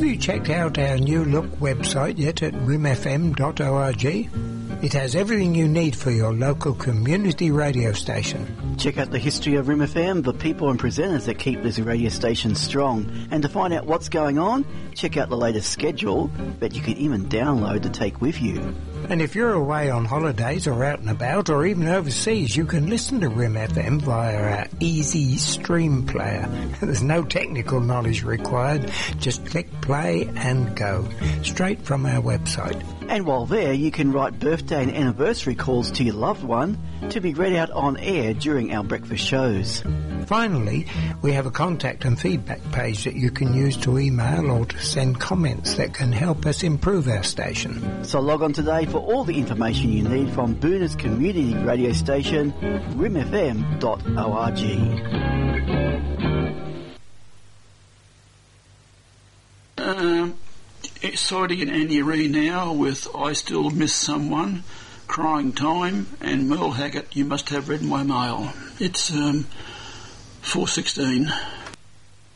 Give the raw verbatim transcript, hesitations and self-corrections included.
Have you checked out our new look website yet at rim f m dot org? It has everything you need for your local community radio station. Check out the history of Rim F M, the people and presenters that keep this radio station strong. And to find out what's going on, check out the latest schedule that you can even download to take with you. And if you're away on holidays or out and about or even overseas, you can listen to Rim F M via our easy stream player. There's no technical knowledge required. Just click play and go. Straight from our website. And while there, you can write birthday and anniversary calls to your loved one to be read out on air during our breakfast shows. Finally, we have a contact and feedback page that you can use to email or to send comments that can help us improve our station. So log on today for all the information you need from Boona's community radio station, rim f m dot org. Um, sorry to get Andy Ree now with I Still Miss Someone, Crying Time, and Merle Haggard, You Must Have Read My Mail. It's um, four sixteen.